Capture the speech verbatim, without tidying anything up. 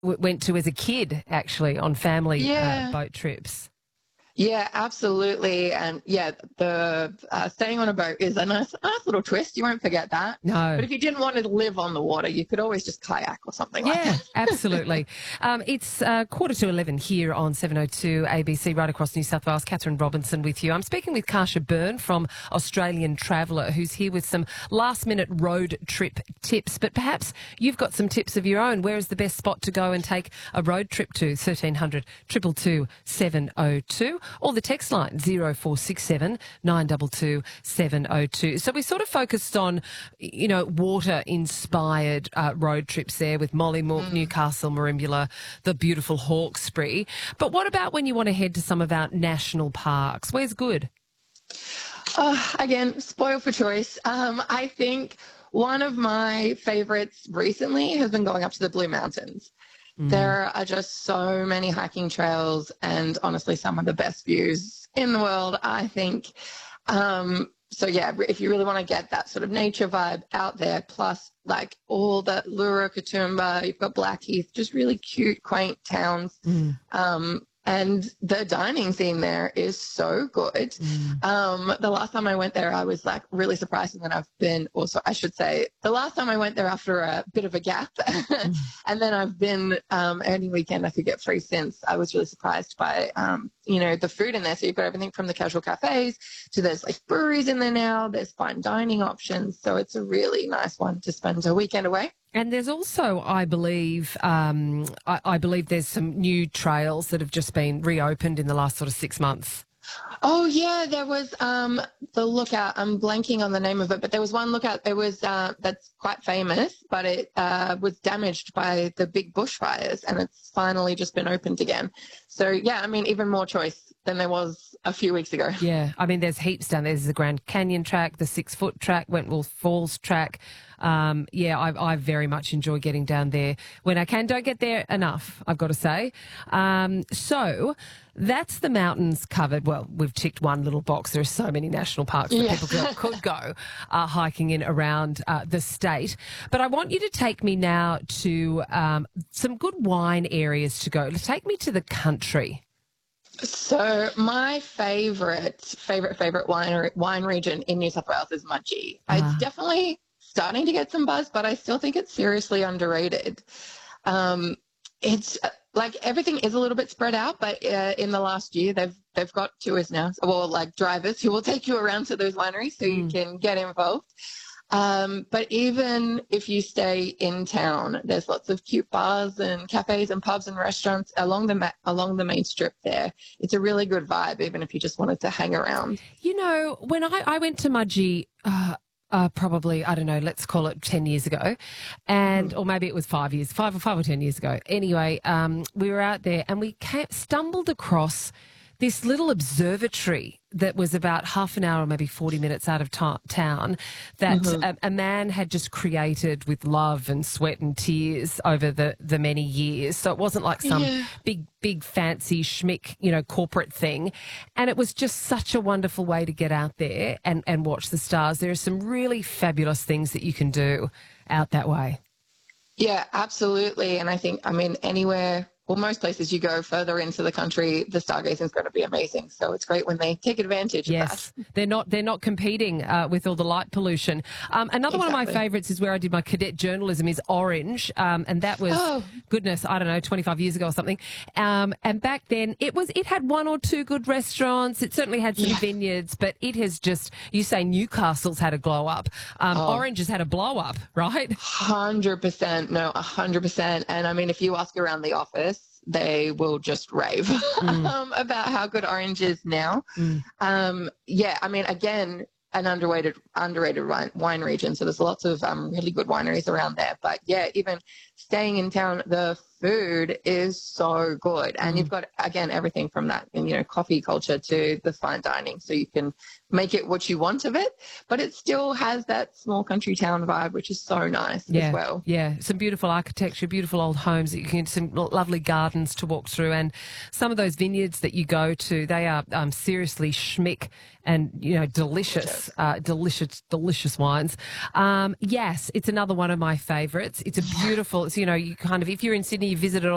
w- went to as a kid, actually, on family uh, Yeah. boat trips. Yeah, absolutely. And yeah, the uh, staying on a boat is a nice, nice little twist. You won't forget that. No. But if you didn't want to live on the water, you could always just kayak or something like Yeah, that. absolutely. Um, it's uh, quarter to eleven here on seven oh two A B C, right across New South Wales. Catherine Robinson with you. I'm speaking with Kasia Byrne from Australian Traveller, who's here with some last-minute road trip tips. But perhaps you've got some tips of your own. Where is the best spot to go and take a road trip to? thirteen hundred, two two two, seven oh two, or the text line zero four six seven, nine two two, seven oh two. So we sort of focused on, you know, water-inspired uh, road trips there with Mollymook, mm. Newcastle, Merimbula, the beautiful Hawkesbury. But what about when you want to head to some of our national parks? Where's good? Uh, again, spoiled for choice. Um, I think one of my favourites recently has been going up to the Blue Mountains. Mm. There are just so many hiking trails and honestly some of the best views in the world, I think. Um, so, yeah, if you really want to get that sort of nature vibe out there, plus like all the Lura, Katoomba, you've got Blackheath, just really cute, quaint towns. Mm. Um, and the dining scene there is so good. Mm. Um, the last time I went there, I was like really surprised. And then I've been also, I should say, the last time I went there after a bit of a gap, mm. and then I've been um, any weekend I could get free since. I was really surprised by, um, you know, the food in there. So you've got everything from the casual cafes to there's like breweries in there now. There's fine dining options. So it's a really nice one to spend a weekend away. And there's also, I believe, um, I, I believe there's some new trails that have just been reopened in the last sort of six months. Oh, yeah, there was um, the Lookout. I'm blanking on the name of it, but there was one Lookout. It was uh, that's quite famous, but it uh, was damaged by the big bushfires, and it's finally just been opened again. So, yeah, I mean, even more choice than there was a few weeks ago. Yeah, I mean, there's heaps down there. There's the Grand Canyon track, the Six-Foot track, Wentworth Falls track. Um, yeah, I, I very much enjoy getting down there when I can. Don't get there enough, I've got to say. Um, so that's the mountains covered. Well, we've ticked one little box. There are so many national parks that yeah. people could, could go uh, hiking in around uh, the state. But I want you to take me now to um, some good wine areas to go. Take me to the country. So my favourite, favourite, favourite wine wine region in New South Wales is Mudgee. Uh-huh. It's definitely starting to get some buzz, but I still think it's seriously underrated. Um, it's uh, like everything is a little bit spread out, but uh, in the last year they've they've got tours now, or like drivers who will take you around to those wineries so mm. you can get involved. Um, but even if you stay in town, there's lots of cute bars and cafes and pubs and restaurants along the ma- along the main strip there. It's a really good vibe, even if you just wanted to hang around. You know, when I, I went to Mudgee, uh, uh, probably, I don't know, let's call it ten years ago, and mm. or maybe it was five years, five or five or ten years ago. Anyway, um, we were out there and we came, stumbled across this little observatory that was about half an hour or maybe forty minutes out of ta- town that mm-hmm. a, a man had just created with love and sweat and tears over the, the many years. So it wasn't like some yeah. big, big fancy schmick, you know, corporate thing. And it was just such a wonderful way to get out there and, and watch the stars. There are some really fabulous things that you can do out that way. Yeah, absolutely. And I think, I mean, anywhere... Well, most places you go further into the country, the stargazing is going to be amazing. So it's great when they take advantage yes, of that. They're not they're not competing uh, with all the light pollution. Um, another exactly. one of my favourites is where I did my cadet journalism is Orange, um, and that was oh. goodness, I don't know, twenty-five years ago or something. Um, and back then it was it had one or two good restaurants. It certainly had some yeah. vineyards, but it has just you say Newcastle's had a glow up. Um, oh. Orange has had a blow up, right? Hundred percent, no, a hundred percent. And I mean, if you ask around the office, they will just rave mm. um, about how good Orange is now. Mm. Um, yeah, I mean, again, an underrated underrated wine, wine region. So there's lots of um, really good wineries around there. But yeah, even staying in town, the food is so good. And mm. you've got, again, everything from that, you know, coffee culture to the fine dining. So you can make it what you want of it, but it still has that small country town vibe, which is so nice yeah, as well. Yeah, some beautiful architecture, beautiful old homes that you can, some lovely gardens to walk through, and some of those vineyards that you go to, they are um, seriously schmick and, you know, delicious, uh, delicious, delicious wines. Um, yes, it's another one of my favourites. It's a beautiful, it's, you know, you kind of, if you're in Sydney, you visit it